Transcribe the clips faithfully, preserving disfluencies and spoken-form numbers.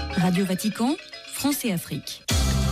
Radio Vatican, France et Afrique.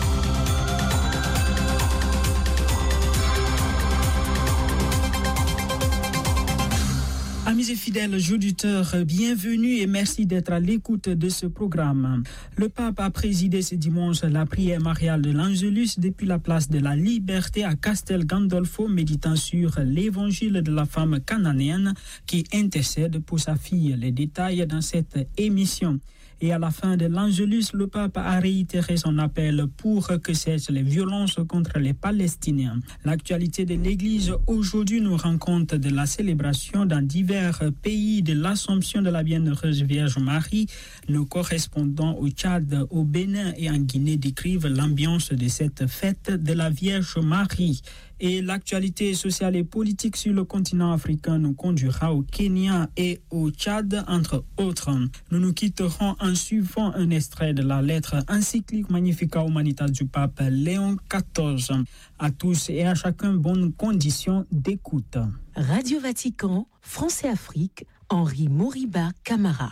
Amis et fidèles auditeurs, bienvenue et merci d'être à l'écoute de ce programme. Le pape a présidé ce dimanche la prière mariale de l'Angelus depuis la place de la Liberté à Castel Gandolfo, méditant sur l'évangile de la femme cananéenne qui intercède pour sa fille. Les détails dans cette émission. Et à la fin de l'Angelus, le pape a réitéré son appel pour que cessent les violences contre les Palestiniens. L'actualité de l'Église aujourd'hui nous rend compte de la célébration dans divers pays de l'Assomption de la Bienheureuse Vierge Marie. Nos correspondants au Tchad, au Bénin et en Guinée décrivent l'ambiance de cette fête de la Vierge Marie. Et l'actualité sociale et politique sur le continent africain nous conduira au Kenya et au Tchad, entre autres. Nous nous quitterons en suivant un extrait de la lettre encyclique Magnificat Humanitas du pape Léon quatorze. À tous et à chacun, bonnes conditions d'écoute. Radio Vatican, France et Afrique, Henri Moriba Camara.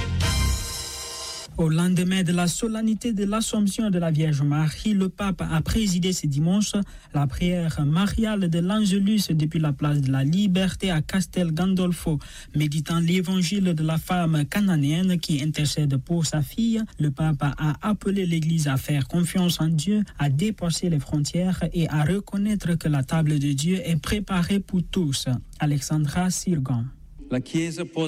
Au lendemain de la solennité de l'Assomption de la Vierge Marie, le pape a présidé ce dimanche la prière mariale de l'Angelus depuis la place de la Liberté à Castel Gandolfo. Méditant l'évangile de la femme cananéenne qui intercède pour sa fille, le pape a appelé l'Église à faire confiance en Dieu, à dépasser les frontières et à reconnaître que la table de Dieu est préparée pour tous. Alexandra Sirgan. L'Église peut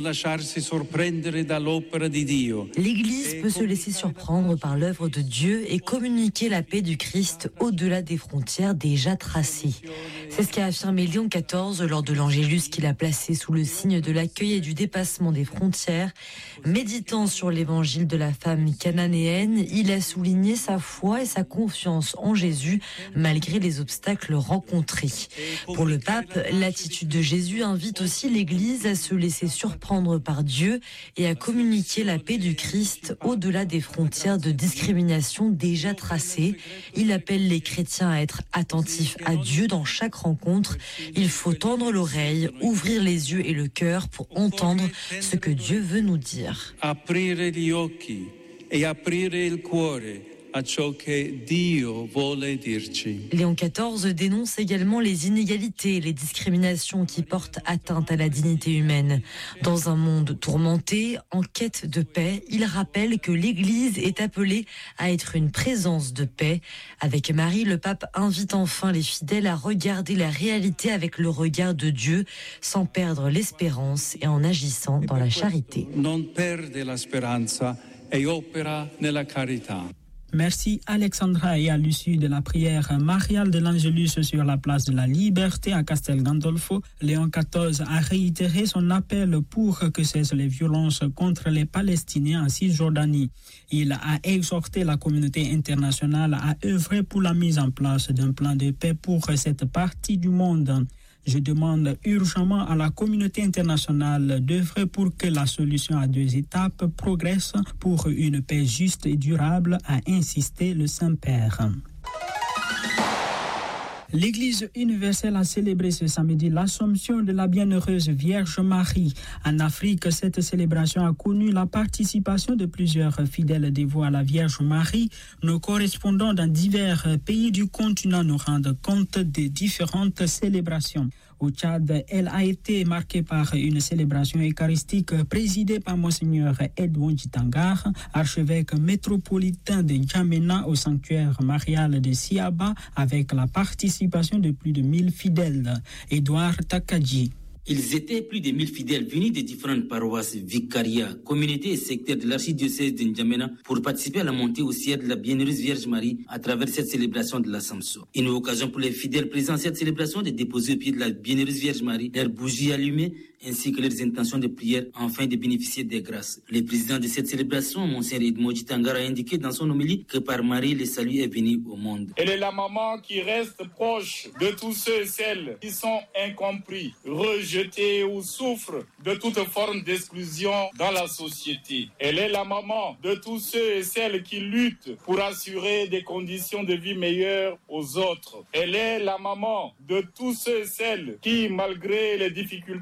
se laisser surprendre par l'œuvre de Dieu et communiquer la paix du Christ au-delà des frontières déjà tracées. C'est ce qu'a affirmé Léon quatorze lors de l'Angélus qu'il a placé sous le signe de l'accueil et du dépassement des frontières. Méditant sur l'évangile de la femme cananéenne, il a souligné sa foi et sa confiance en Jésus malgré les obstacles rencontrés. Pour le pape, l'attitude de Jésus invite aussi l'Église à se se laisser surprendre par Dieu et à communiquer la paix du Christ au-delà des frontières de discrimination déjà tracées. Il appelle les chrétiens à être attentifs à Dieu dans chaque rencontre. Il faut tendre l'oreille, ouvrir les yeux et le cœur pour entendre ce que Dieu veut nous dire. Aprire gli occhi e aprire il cuore a ciò che Dio vuole dirci. Léon quatorze dénonce également les inégalités et les discriminations qui portent atteinte à la dignité humaine. Dans un monde tourmenté, en quête de paix, il rappelle que l'Église est appelée à être une présence de paix. Avec Marie, le pape invite enfin les fidèles à regarder la réalité avec le regard de Dieu, sans perdre l'espérance et en agissant dans la charité. Non perde la speranza e opera nella carità. Merci Alexandra. Et à l'issue de la prière mariale de l'Angelus sur la place de la Liberté à Castel Gandolfo, Léon quatorze a réitéré son appel pour que cessent les violences contre les Palestiniens en Cisjordanie. Il a exhorté la communauté internationale à œuvrer pour la mise en place d'un plan de paix pour cette partie du monde. Je demande urgemment à la communauté internationale d'œuvrer pour que la solution à deux étapes progresse pour une paix juste et durable, a insisté le Saint-Père. L'Église universelle a célébré ce samedi l'Assomption de la Bienheureuse Vierge Marie. En Afrique, cette célébration a connu la participation de plusieurs fidèles dévots à la Vierge Marie. Nos correspondants dans divers pays du continent nous rendent compte des différentes célébrations. Au Tchad, elle a été marquée par une célébration eucharistique présidée par Monseigneur Edouard Jitangar, archevêque métropolitain de N'Djamena au sanctuaire marial de Siaba, avec la participation de plus de mille fidèles. Edouard Takadji. Ils étaient plus de mille fidèles venus de différentes paroisses, vicariats, communautés et secteurs de l'archidiocèse de N'Djamena pour participer à la montée au ciel de la Bienheureuse Vierge Marie à travers cette célébration de l'Assomption. Une occasion pour les fidèles présents à cette célébration de déposer au pied de la Bienheureuse Vierge Marie leurs bougies allumées ainsi que leurs intentions de prière afin de bénéficier des grâces. Le président de cette célébration, Monseigneur Edouard Jitangar, a indiqué dans son homélie que par Marie, le salut est venu au monde. Elle est la maman qui reste proche de tous ceux et celles qui sont incompris, rejetés ou souffrent de toute forme d'exclusion dans la société. Elle est la maman de tous ceux et celles qui luttent pour assurer des conditions de vie meilleures aux autres. Elle est la maman de tous ceux et celles qui, malgré les difficultés de la vie,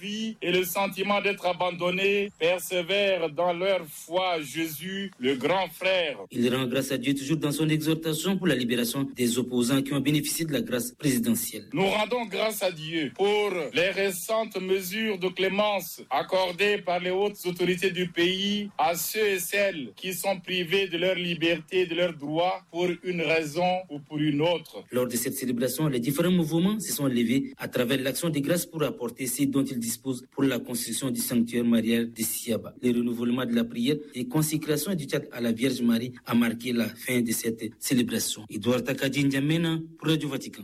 vie et le sentiment d'être abandonnés persévèrent dans leur foi Jésus, le grand frère. Il rend grâce à Dieu toujours dans son exhortation pour la libération des opposants qui ont bénéficié de la grâce présidentielle. Nous rendons grâce à Dieu pour les récentes mesures de clémence accordées par les hautes autorités du pays à ceux et celles qui sont privés de leur liberté et de leurs droits pour une raison ou pour une autre. Lors de cette célébration, les différents mouvements se sont levés à travers l'action de grâce pour apporter ce dont ils disposent pour la construction du sanctuaire marial de Siaba. Le renouvellement de la prière et consécration du théâtre à la Vierge Marie a marqué la fin de cette célébration. Edouard Takadji N'Djamena pour Radio Vatican.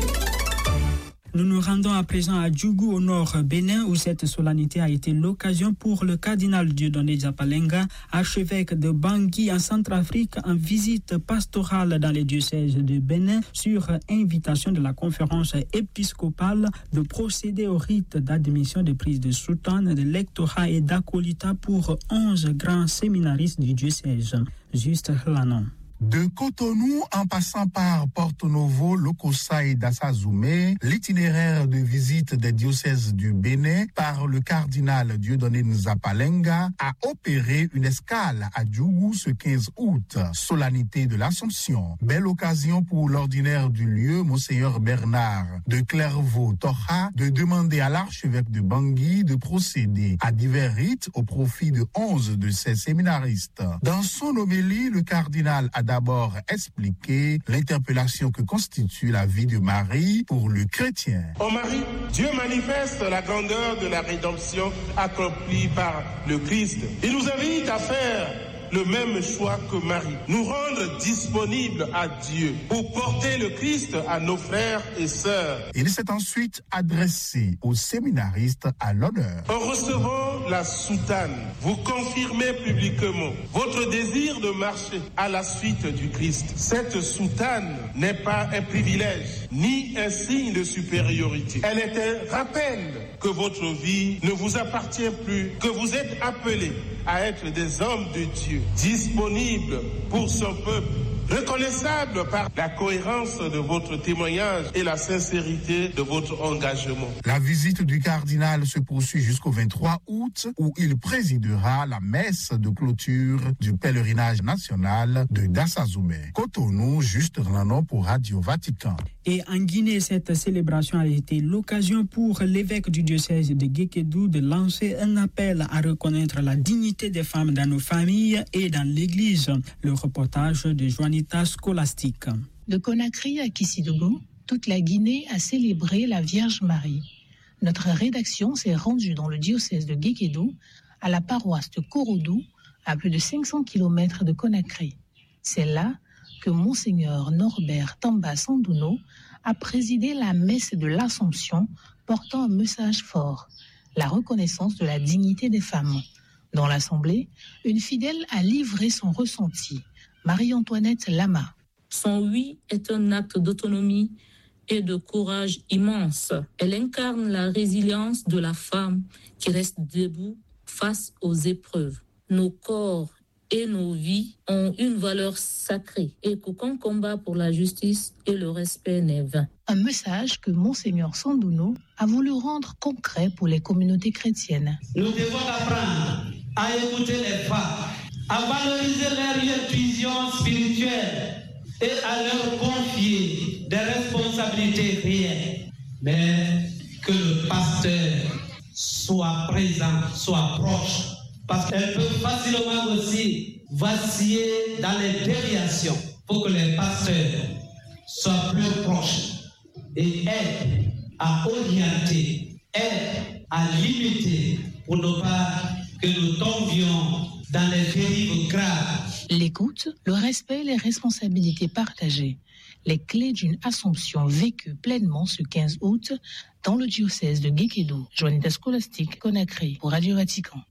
Nous nous rendons à présent à Djougou, au nord Bénin, où cette solennité a été l'occasion pour le cardinal Dieudonné Djapalenga, archevêque de Bangui en Centrafrique, en visite pastorale dans les diocèses de Bénin, sur invitation de la conférence épiscopale, de procéder au rite d'admission de prise de soutane, de lectorat et d'acolita pour onze grands séminaristes du diocèse. Juste Lanon. De Cotonou, en passant par Porto Novo, Lokossa et Dassazoumé, l'itinéraire de visite des diocèses du Bénin par le cardinal Dieudonné Djapalenga a opéré une escale à Djougou ce quinze août, solennité de l'Assomption. Belle occasion pour l'ordinaire du lieu, Monseigneur Bernard de Clairvaux-Tocha, de demander à l'archevêque de Bangui de procéder à divers rites au profit de onze de ses séminaristes. Dans son homélie, le cardinal a d'abord expliqué l'interpellation que constitue la vie de Marie pour le chrétien. Ô Marie, Dieu manifeste la grandeur de la rédemption accomplie par le Christ. Il nous invite à faire le même choix que Marie, nous rendre disponibles à Dieu pour porter le Christ à nos frères et sœurs. Il s'est ensuite adressé aux séminaristes à l'honneur. En recevant la soutane, vous confirmez publiquement votre désir de marcher à la suite du Christ. Cette soutane n'est pas un privilège ni un signe de supériorité. Elle est un rappel que votre vie ne vous appartient plus, que vous êtes appelés à être des hommes de Dieu, disponibles pour son peuple, reconnaissable par la cohérence de votre témoignage et la sincérité de votre engagement. La visite du cardinal se poursuit jusqu'au vingt-trois août, où il présidera la messe de clôture du pèlerinage national de Dassazoumé. Cotonou, Juste Renanon pour Radio Vatican. Et en Guinée, cette célébration a été l'occasion pour l'évêque du diocèse de Guékédou de lancer un appel à reconnaître la dignité des femmes dans nos familles et dans l'Église. Le reportage de Juanita Scholastique. De Conakry à Kissidougou, toute la Guinée a célébré la Vierge Marie. Notre rédaction s'est rendue dans le diocèse de Guékédou, à la paroisse de Korodou, à plus de cinq cents kilomètres de Conakry. C'est là que Monseigneur Norbert Tamba Sandouno a présidé la messe de l'Assomption portant un message fort, la reconnaissance de la dignité des femmes. Dans l'Assemblée, une fidèle a livré son ressenti, Marie-Antoinette Lama. Son oui est un acte d'autonomie et de courage immense. Elle incarne la résilience de la femme qui reste debout face aux épreuves. Nos corps et nos vies ont une valeur sacrée et qu'aucun combat pour la justice et le respect n'est vain. Un message que Monseigneur Sandouno a voulu rendre concret pour les communautés chrétiennes. Nous devons apprendre à écouter les femmes, à valoriser leur intuition spirituelle et à leur confier des responsabilités réelles. Mais que le pasteur soit présent, soit proche, parce qu'elle peut facilement aussi vaciller dans les déviations pour que les pasteurs soient plus proches et aident à orienter, aident à limiter pour ne pas que nous tombions dans les dérives graves. L'écoute, le respect et les responsabilités partagées. Les clés d'une Assomption vécue pleinement ce quinze août dans le diocèse de Guékédou. Juanita Scholastique, Conakry, pour Radio Vatican.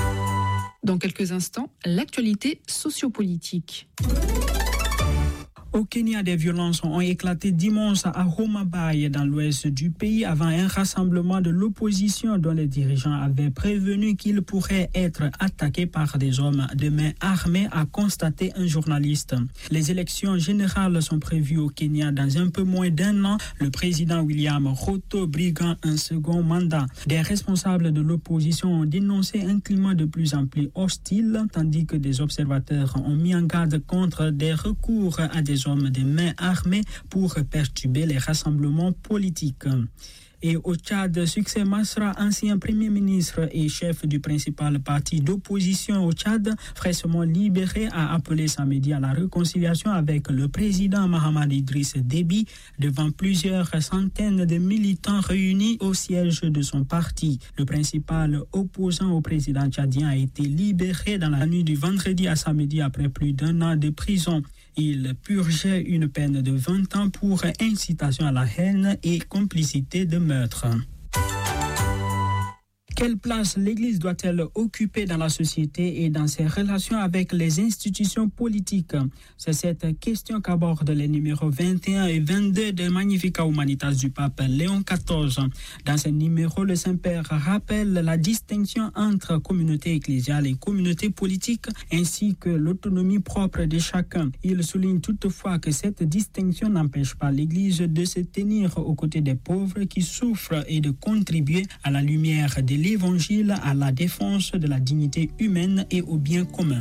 Dans quelques instants, l'actualité sociopolitique. Au Kenya, des violences ont éclaté dimanche à Homa Bay, dans l'ouest du pays, avant un rassemblement de l'opposition dont les dirigeants avaient prévenu qu'il pourrait être attaqué par des hommes de main armée, a constaté un journaliste. Les élections générales sont prévues au Kenya dans un peu moins d'un an. Le président William Ruto briguant un second mandat. Des responsables de l'opposition ont dénoncé un climat de plus en plus hostile, tandis que des observateurs ont mis en garde contre des recours à des hommes de main armée pour perturber les rassemblements politiques. Et au Tchad, Succès Masra, ancien premier ministre et chef du principal parti d'opposition au Tchad, fraîchement libéré, a appelé samedi à la réconciliation avec le président Mahamadou Idriss Déby devant plusieurs centaines de militants réunis au siège de son parti. Le principal opposant au président tchadien a été libéré dans la nuit du vendredi à samedi après plus d'un an de prison. Il purgeait une peine de vingt ans pour incitation à la haine et complicité de meurtre. Quelle place l'Église doit-elle occuper dans la société et dans ses relations avec les institutions politiques? C'est cette question qu'abordent les numéros vingt et un et vingt-deux de Magnificat Humanitas du pape Léon quatorze. Dans ces numéros, le Saint-Père rappelle la distinction entre communauté ecclésiale et communauté politique, ainsi que l'autonomie propre de chacun. Il souligne toutefois que cette distinction n'empêche pas l'Église de se tenir aux côtés des pauvres qui souffrent et de contribuer à la lumière de l'Évangile, à la défense de la dignité humaine et au bien commun.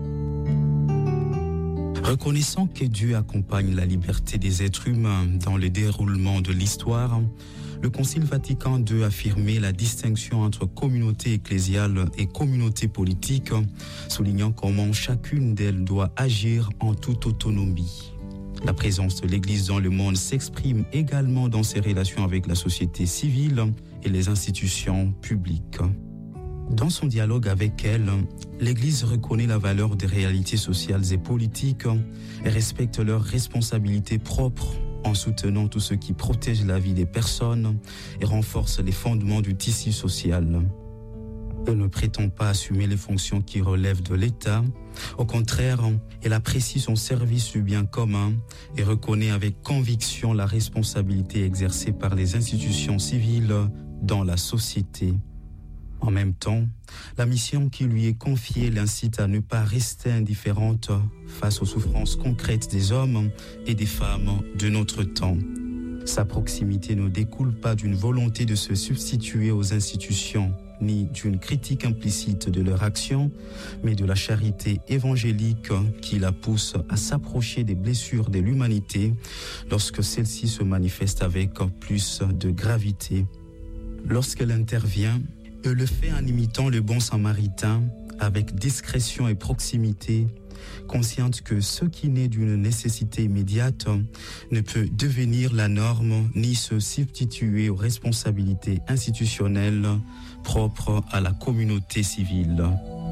Reconnaissant que Dieu accompagne la liberté des êtres humains dans le déroulement de l'histoire, le Concile Vatican deux affirmait la distinction entre communauté ecclésiale et communauté politique, soulignant comment chacune d'elles doit agir en toute autonomie. La présence de l'Église dans le monde s'exprime également dans ses relations avec la société civile et les institutions publiques. Dans son dialogue avec elle, l'Église reconnaît la valeur des réalités sociales et politiques et respecte leurs responsabilités propres en soutenant tout ce qui protège la vie des personnes et renforce les fondements du tissu social. Elle ne prétend pas assumer les fonctions qui relèvent de l'État. Au contraire, elle apprécie son service du bien commun et reconnaît avec conviction la responsabilité exercée par les institutions civiles dans la société. En même temps, la mission qui lui est confiée l'incite à ne pas rester indifférente face aux souffrances concrètes des hommes et des femmes de notre temps. Sa proximité ne découle pas d'une volonté de se substituer aux institutions, ni d'une critique implicite de leur action, mais de la charité évangélique qui la pousse à s'approcher des blessures de l'humanité lorsque celle-ci se manifeste avec plus de gravité. Lorsqu'elle intervient, elle le fait en imitant le bon samaritain, avec discrétion et proximité, consciente que ce qui naît d'une nécessité immédiate ne peut devenir la norme ni se substituer aux responsabilités institutionnelles propres à la communauté civile.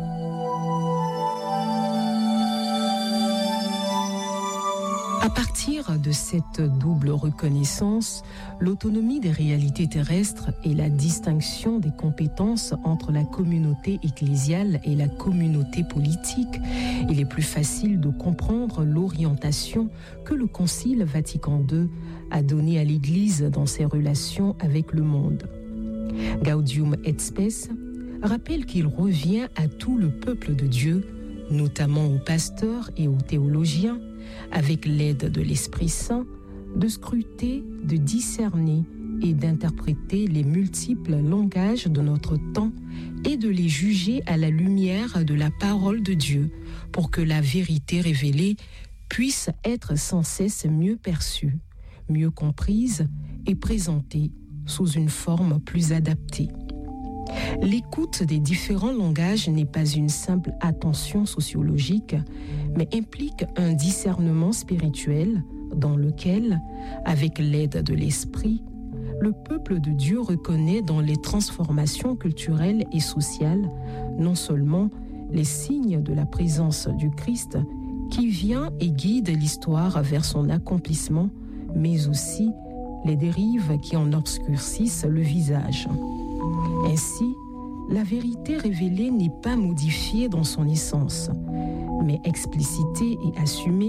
À partir de cette double reconnaissance, l'autonomie des réalités terrestres et la distinction des compétences entre la communauté ecclésiale et la communauté politique, il est plus facile de comprendre l'orientation que le Concile Vatican deux a donnée à l'Église dans ses relations avec le monde. Gaudium et Spes rappelle qu'il revient à tout le peuple de Dieu, notamment aux pasteurs et aux théologiens, avec l'aide de l'Esprit Saint, de scruter, de discerner et d'interpréter les multiples langages de notre temps et de les juger à la lumière de la parole de Dieu pour que la vérité révélée puisse être sans cesse mieux perçue, mieux comprise et présentée sous une forme plus adaptée. L'écoute des différents langages n'est pas une simple attention sociologique, mais implique un discernement spirituel dans lequel, avec l'aide de l'esprit, le peuple de Dieu reconnaît dans les transformations culturelles et sociales non seulement les signes de la présence du Christ qui vient et guide l'histoire vers son accomplissement, mais aussi les dérives qui en obscurcissent le visage. Ainsi, la vérité révélée n'est pas modifiée dans son essence, mais explicitée et assumée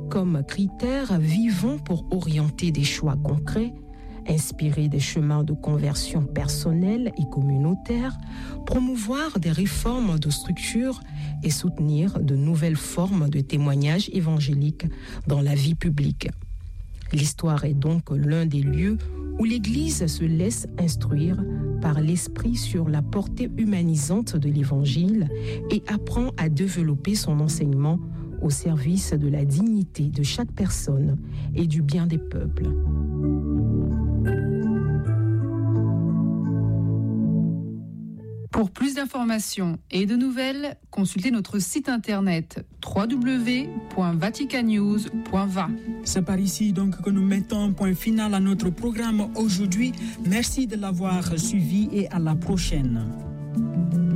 comme critère vivant pour orienter des choix concrets, inspirer des chemins de conversion personnelle et communautaire, promouvoir des réformes de structure et soutenir de nouvelles formes de témoignages évangéliques dans la vie publique. L'histoire est donc l'un des lieux où l'Église se laisse instruire par l'Esprit sur la portée humanisante de l'Évangile et apprend à développer son enseignement au service de la dignité de chaque personne et du bien des peuples. Pour plus d'informations et de nouvelles, consultez notre site internet w w w point vatican news point va. C'est par ici donc que nous mettons un point final à notre programme aujourd'hui. Merci de l'avoir suivi et à la prochaine.